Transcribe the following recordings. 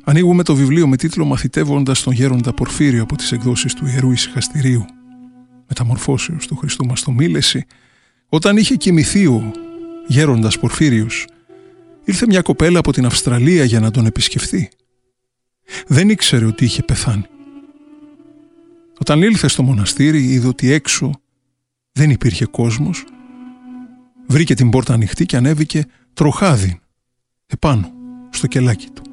Ανοίγουμε το βιβλίο με τίτλο «Μαθητεύοντας τον γέροντα Πορφύριο» από τις εκδόσεις του Ιερού Ησυχαστηρίου Μεταμορφώσεως του Χριστού μας στο Μήλεση. Όταν είχε κοιμηθεί ο γέροντας Πορφύριος, ήρθε μια κοπέλα από την Αυστραλία για να τον επισκεφθεί. Δεν ήξερε ότι είχε πεθάνει. Όταν ήλθε στο μοναστήρι, είδε ότι έξω δεν υπήρχε κόσμος. Βρήκε την πόρτα ανοιχτή και ανέβηκε τροχάδιν επάνω στο κελάκι του.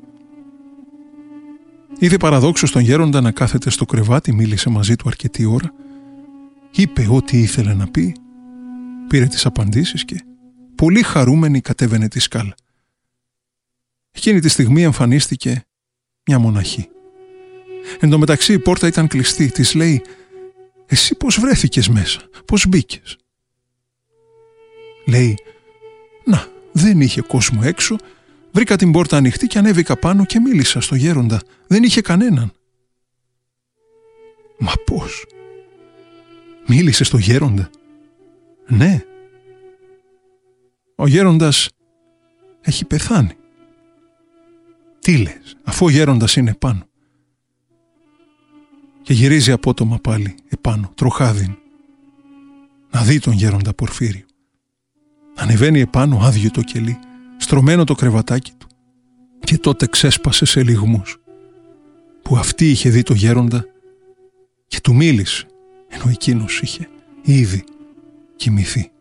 Είδε παραδόξως τον γέροντα να κάθεται στο κρεβάτι, μίλησε μαζί του αρκετή ώρα, είπε ό,τι ήθελε να πει, πήρε τις απαντήσεις και πολύ χαρούμενη κατέβαινε τη σκάλα. Εκείνη τη στιγμή εμφανίστηκε μια μοναχή. Εν τω μεταξύ η πόρτα ήταν κλειστή. Της λέει «Εσύ πώς βρέθηκες μέσα, πώς μπήκες?» Λέει «Να, δεν είχε κόσμο έξω, βρήκα την πόρτα ανοιχτή και ανέβηκα πάνω και μίλησα στο γέροντα, δεν είχε κανέναν». «Μα πώς? Μίλησε στο γέροντα?» «Ναι. Ο γέροντας έχει πεθάνει». «Τι λες, αφού ο γέροντας είναι πάνω?» Και γυρίζει απότομα πάλι επάνω, τροχάδιν, να δει τον γέροντα Πορφύριο. Ανεβαίνει επάνω άδειο το κελί, στρωμένο το κρεβατάκι του, και τότε ξέσπασε σε λυγμούς, που αυτή είχε δει το γέροντα και του μίλησε, ενώ εκείνος είχε ήδη κοιμηθεί.